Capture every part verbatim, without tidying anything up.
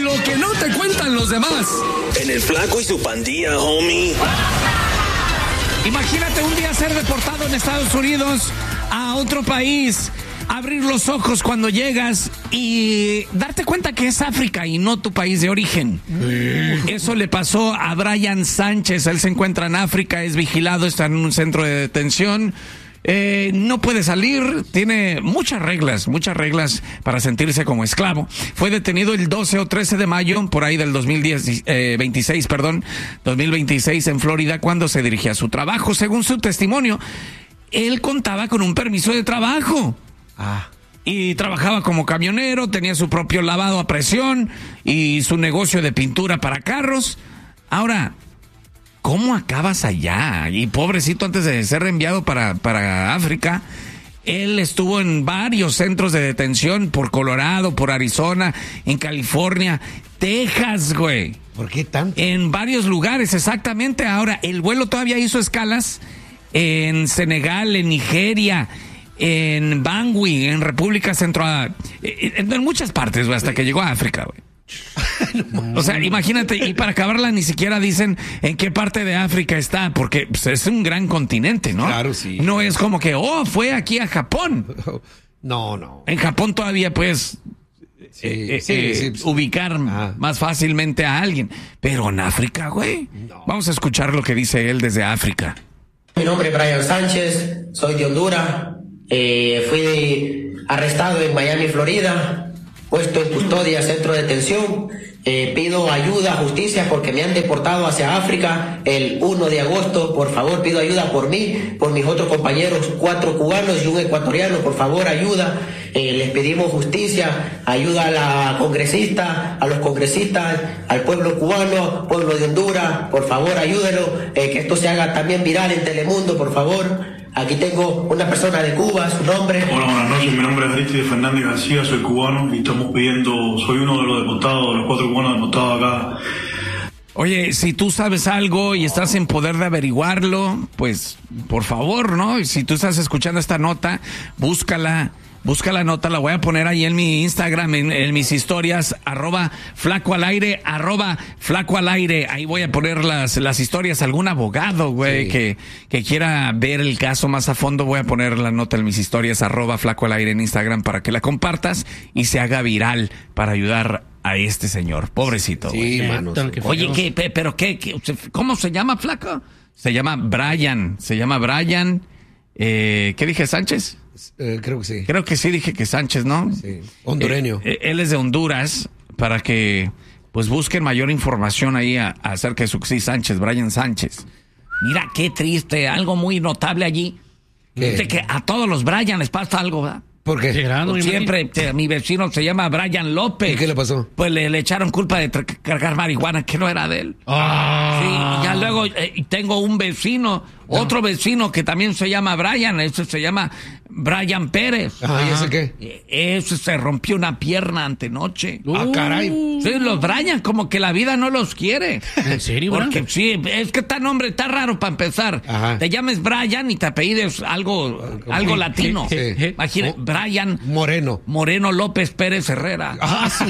Lo que no te cuentan los demás. En el Flaco y su pandilla, homie. Imagínate un día ser deportado en Estados Unidos a otro país, abrir los ojos cuando llegas y darte cuenta que es África y no tu país de origen. Sí. Eso le pasó a Brian Sánchez. Él se encuentra en África, es vigilado, está en un centro de detención. Eh, no puede salir, tiene muchas reglas, muchas reglas para sentirse como esclavo. Fue detenido el doce o trece de mayo, por ahí del dos mil diez, eh, veintiséis, perdón, dos mil veintiséis en Florida, cuando se dirigía a su trabajo. Según su testimonio, él contaba con un permiso de trabajo. Ah. Y trabajaba como camionero, tenía su propio lavado a presión y su negocio de pintura para carros. Ahora, ¿cómo acabas allá? Y pobrecito, antes de ser enviado para, para África, él estuvo en varios centros de detención por Colorado, por Arizona, en California, Texas, güey. ¿Por qué tanto? En varios lugares, exactamente. Ahora, el vuelo todavía hizo escalas en Senegal, en Nigeria, en Bangui, en República Central, en, en muchas partes, güey, hasta que llegó a África, güey. No. O sea, imagínate, y para acabarla ni siquiera dicen en qué parte de África está, porque pues, es un gran continente, ¿no? Claro, sí. No es como que, oh, fue aquí a Japón. No, no. En Japón todavía puedes sí, eh, sí, eh, sí, sí. ubicar ah. más fácilmente a alguien. Pero en África, güey. No. Vamos a escuchar lo que dice él desde África. Mi nombre es Brian Sánchez, soy de Honduras. Eh, fui arrestado en Miami, Florida. Puesto en custodia, centro de detención. Eh, pido ayuda, justicia, porque me han deportado hacia África el uno de agosto. Por favor, pido ayuda por mí, por mis otros compañeros, cuatro cubanos y un ecuatoriano. Por favor, ayuda. Eh, les pedimos justicia, ayuda a la congresista, a los congresistas, al pueblo cubano, pueblo de Honduras. Por favor, ayúdenlo. Eh, que esto se haga también viral en Telemundo, por favor. Aquí tengo una persona de Cuba, su nombre. Hola, buenas noches, mi nombre es Aristide Fernández García, soy cubano y estamos pidiendo, soy uno de los deportados, de los cuatro cubanos deportados acá. Oye, si tú sabes algo y estás en poder de averiguarlo, pues por favor, ¿no? Y si tú estás escuchando esta nota, búscala. Busca la nota, la voy a poner ahí en mi Instagram, en, en mis historias, arroba flaco al aire, arroba flaco al aire. Ahí voy a poner las, las historias. Algún abogado, güey, sí. que, que quiera ver el caso más a fondo, voy a poner la nota en mis historias, arroba flaco al aire en Instagram, para que la compartas y se haga viral para ayudar a este señor. Pobrecito. Sí, güey. mano. Oye, ¿qué, pero qué, qué, cómo se llama, flaco? Se llama Brian, se llama Brian, eh, ¿qué dije, Sánchez? Eh, creo que sí. Creo que sí, dije que Sánchez, ¿no? Sí. Hondureño. Eh, él es de Honduras, para que pues busquen mayor información ahí a, a acerca de su... Sí, Sánchez, Brian Sánchez. Mira, qué triste, algo muy notable allí. Dice que a todos los Brian les pasa algo, ¿verdad? ¿Por qué? Pues siempre, te, mi vecino se llama Brian López. ¿Y qué le pasó? Pues le, le echaron culpa de tra- cargar marihuana, que no era de él. Ah. Sí, y ya luego eh, tengo un vecino, no. otro vecino que también se llama Brian, ese se llama Brian Pérez. Ah, ¿y ese qué? Ese se rompió una pierna antenoche. Ah, caray. Sí, los Brian, como que la vida no los quiere. ¿En serio, Porque bro? sí, es que está nombre, está raro para empezar. Ajá. Te llames Brian y te apellides algo, algo latino. Sí. Imagínate, Brian Moreno. Moreno López Pérez Herrera. Ah, su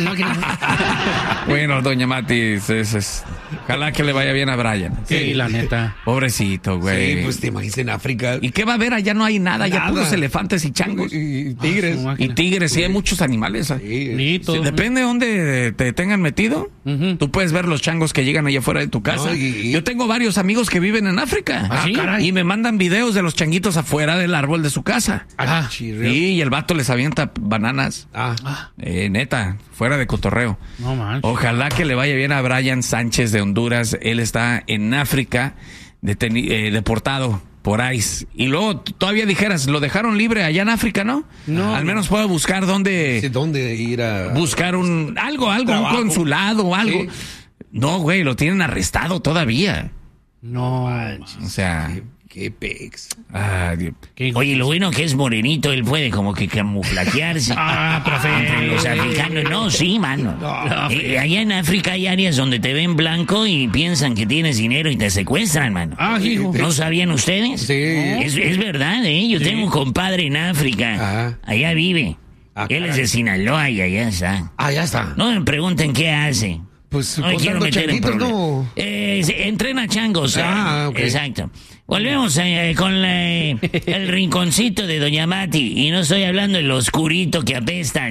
máquina. Bueno, doña Matis, es, es, ojalá que le vaya bien a Brian. Sí, la neta. Pobrecito, güey. Sí, pues te imaginas en África. ¿Y qué va a haber? Allá no hay nada, ya Nada. puros elefantes y changos. Y, y tigres. Ah, Y tigres, sí, hay muchos animales. Sí. Sí, todo. Sí, depende de dónde te tengan metido. Ujú. Tú puedes ver los changos que llegan allá afuera de tu casa. No, y- y- Yo tengo varios amigos que viven en África. ¿Ah, sí? Y me mandan videos de los changuitos afuera del árbol de su casa. Ah, Sí, chirreo. y el vato les avienta bananas. Ah. Eh, neta, fuera de cotorreo. No manches. Ojalá que le vaya bien a Brian Sánchez de Honduras. Él está en África, deteni- eh, deportado por ICE. Y luego t- todavía dijeras, lo dejaron libre allá en África, ¿no? No. Al menos puedo buscar dónde... Sí, ¿dónde ir a...? buscar un algo, algo, Trabajo. un consulado o algo. Sí. No, güey, lo tienen arrestado todavía. No. O sea, Qué, qué pex. ah, Dios. ¿Qué? Oye, lo bueno que es morenito, él puede como que camuflajearse. Ah, profe. Entre los africanos, no, sí, mano. No, Eh, allá en África hay áreas donde te ven blanco y piensan que tienes dinero y te secuestran, mano. Ah, hijo. ¿No sabían ustedes? Sí. Es, es verdad, ¿eh? Yo tengo un compadre en África. Ajá. Allá vive. Ah, Él es caray. de Sinaloa y allá está. Ah, ya está. No me pregunten qué hace. Pues No me quiero contando meter en changuitos, problemas. no. Eh, se- entrena changos. Ah, eh, ok. Exacto. Volvemos eh, con la- el rinconcito de Doña Mati. Y no estoy hablando del oscurito que apesta.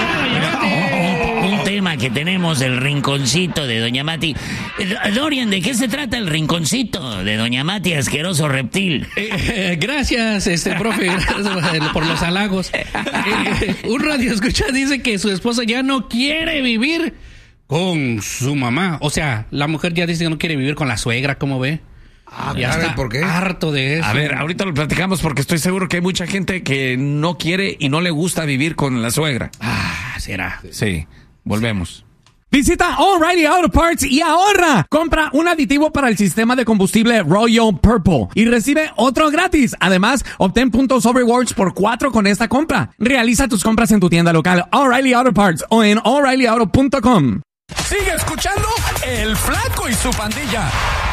Un, un tema que tenemos, el rinconcito de Doña Mati. Eh, Dorian, ¿de qué se trata el rinconcito de Doña Mati, asqueroso reptil? Eh, eh, gracias, este profe, gracias por los halagos. Eh, un radio escucha dice que su esposa ya no quiere vivir con su mamá. O sea, la mujer ya dice que no quiere vivir con la suegra, ¿cómo ve? Ah, Ya caray, está ¿por qué? harto de eso. A ver, ahorita lo platicamos porque estoy seguro que hay mucha gente que no quiere y no le gusta vivir con la suegra. Ah, será. Sí, volvemos. Visita O'Reilly Auto Parts y ahorra. Compra un aditivo para el sistema de combustible Royal Purple y recibe otro gratis. Además, obtén puntos o rewards por cuatro con esta compra. Realiza tus compras en tu tienda local O'Reilly Auto Parts o en O'Reilly Auto punto com. Sigue escuchando El Flaco y su pandilla.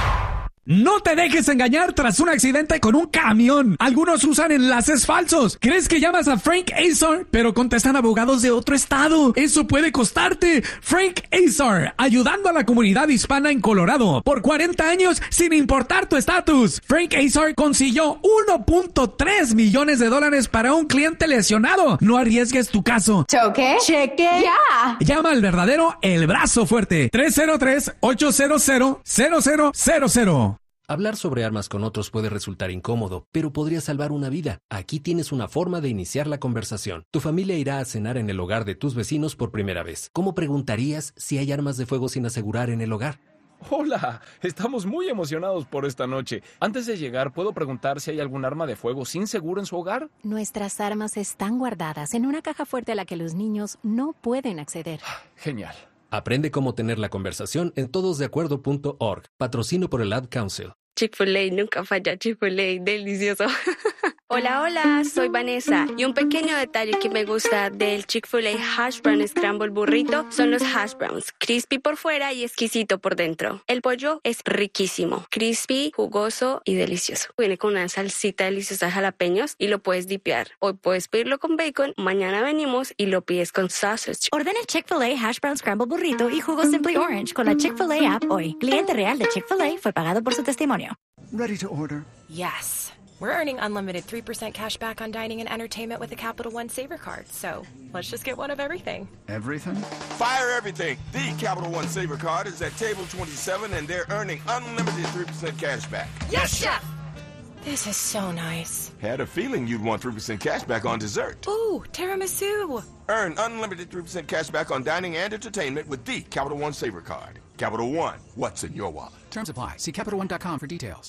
No te dejes engañar tras un accidente con un camión. Algunos usan enlaces falsos. ¿Crees que llamas a Frank Azar? Pero contestan abogados de otro estado. Eso puede costarte. Frank Azar, ayudando a la comunidad hispana en Colorado. Por cuarenta años, sin importar tu estatus. Frank Azar consiguió uno punto tres millones de dólares para un cliente lesionado. No arriesgues tu caso. ¿Choque? Cheque. Ya. Llama al verdadero El Brazo Fuerte. tres cero tres, ocho cero cero, cero cero cero cero. Hablar sobre armas con otros puede resultar incómodo, pero podría salvar una vida. Aquí tienes una forma de iniciar la conversación. Tu familia irá a cenar en el hogar de tus vecinos por primera vez. ¿Cómo preguntarías si hay armas de fuego sin asegurar en el hogar? Hola, estamos muy emocionados por esta noche. Antes de llegar, ¿puedo preguntar si hay algún arma de fuego sin seguro en su hogar? Nuestras armas están guardadas en una caja fuerte a la que los niños no pueden acceder. Genial. Aprende cómo tener la conversación en todosdeacuerdo punto org. Patrocino por el Ad Council. Chick-fil-A nunca falla, Chick-fil-A, delicioso. Hola, hola, soy Vanessa. Y un pequeño detalle que me gusta del Chick-fil-A Hash Brown Scramble Burrito son los hash browns. Crispy por fuera y exquisito por dentro. El pollo es riquísimo, crispy, jugoso y delicioso. Viene con una salsita deliciosa de jalapeños y lo puedes dipear. Hoy puedes pedirlo con bacon, mañana venimos y lo pides con sausage. Ordena el Chick-fil-A Hash Brown Scramble Burrito y jugo Simply Orange con la Chick-fil-A app hoy. Cliente real de Chick-fil-A fue pagado por su testimonio. Ready to order? Yes. We're earning unlimited three percent cash back on dining and entertainment with the Capital One Saver Card. So let's just get one of everything. Everything? Fire everything. The Capital One Saver Card is at table twenty-seven and they're earning unlimited three percent cash back. Yes, Chef! This is so nice. Had a feeling you'd want three percent cash back on dessert. Ooh, tiramisu. Earn unlimited three percent cash back on dining and entertainment with the Capital One Saver Card. Capital One, what's in your wallet? Terms apply. See Capital One dot com for details.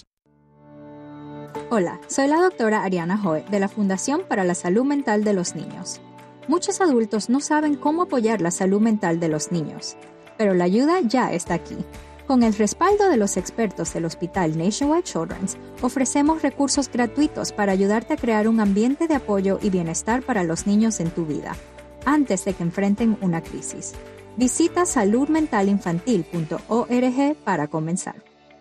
Hola, soy la doctora Ariana Hoe de la Fundación para la Salud Mental de los Niños. Muchos adultos no saben cómo apoyar la salud mental de los niños, pero la ayuda ya está aquí. Con el respaldo de los expertos del Hospital Nationwide Children's, ofrecemos recursos gratuitos para ayudarte a crear un ambiente de apoyo y bienestar para los niños en tu vida, antes de que enfrenten una crisis. Visita salud mental infantil punto org para comenzar.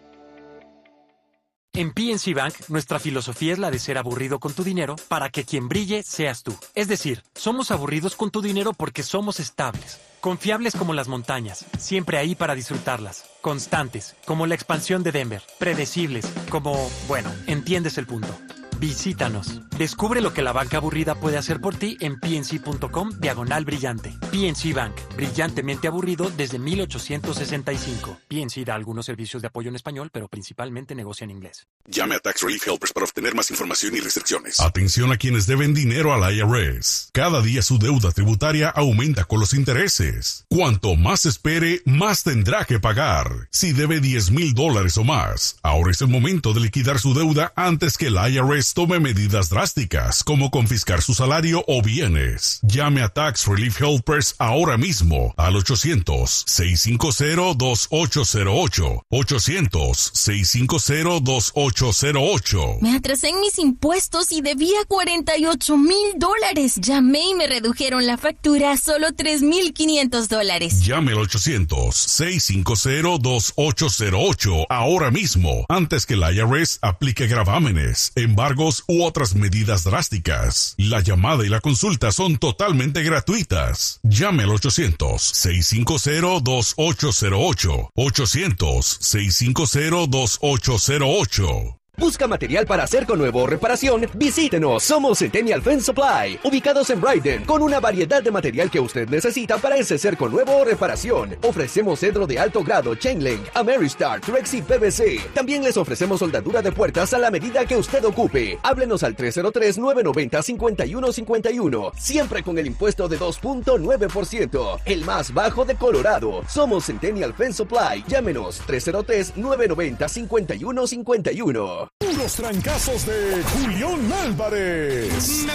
En P N C Bank, nuestra filosofía es la de ser aburrido con tu dinero para que quien brille seas tú. Es decir, somos aburridos con tu dinero porque somos estables, confiables como las montañas, siempre ahí para disfrutarlas, constantes, como la expansión de Denver, predecibles, como, bueno, entiendes el punto. Visítanos. Descubre lo que la banca aburrida puede hacer por ti en pnc.com diagonal brillante. P N C Bank, brillantemente aburrido desde mil ochocientos sesenta y cinco. P N C da algunos servicios de apoyo en español, pero principalmente negocia en inglés. Llame a Tax Relief Helpers para obtener más información y restricciones. Atención a quienes deben dinero al I R S. Cada día su deuda tributaria aumenta con los intereses. Cuanto más espere, más tendrá que pagar. Si debe diez mil dólares o más, ahora es el momento de liquidar su deuda antes que el I R S tome medidas drásticas como confiscar su salario o bienes. Llame a Tax Relief Helpers ahora mismo al ochocientos, seiscientos cincuenta, dos ocho cero ocho. ochocientos, seiscientos cincuenta, dos ocho cero ocho. Me atrasé en mis impuestos y debía cuarenta y ocho mil dólares. Llamé y me redujeron la factura a solo tres mil quinientos dólares. Llame al ochocientos, seiscientos cincuenta, dos ocho cero ocho ahora mismo antes que el I R S aplique gravámenes, embargo cargos u otras medidas drásticas. La llamada y la consulta son totalmente gratuitas. Llame al ochocientos, seiscientos cincuenta, veintiocho cero ocho. ochocientos, seiscientos cincuenta, veintiocho cero ocho. ¿Busca material para hacer con nuevo o reparación? Visítenos, somos Centennial Fence Supply, ubicados en Brighton, con una variedad de material que usted necesita para ese cerco nuevo o reparación. Ofrecemos cedro de alto grado, Chainlink, Ameristar, Trex y P V C. También les ofrecemos soldadura de puertas a la medida que usted ocupe. Háblenos al tres cero tres, nueve nueve cero, cinco uno cinco uno, siempre con el impuesto de dos punto nueve por ciento, el más bajo de Colorado. Somos Centennial Fence Supply, llámenos tres cero tres, nueve nueve cero, cinco uno cinco uno. Los trancazos de Julián Álvarez. Me